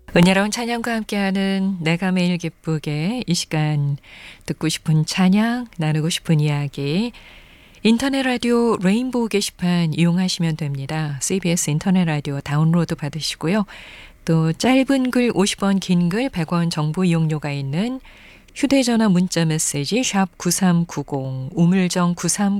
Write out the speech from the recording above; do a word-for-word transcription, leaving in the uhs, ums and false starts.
은혜로운 찬양과 함께하는 내가 매일 기쁘게 이 시간 듣고 싶은 찬양, 나누고 싶은 이야기 인터넷 라디오 레인보우 게시판 이용하시면 됩니다. 씨비에스 인터넷 라디오 다운로드 받으시고요. 또 짧은 글 오십 원, 긴 글 백 원 정보 이용료가 있는 휴대전화 문자 메시지 샵 구삼구공 우물정 구삼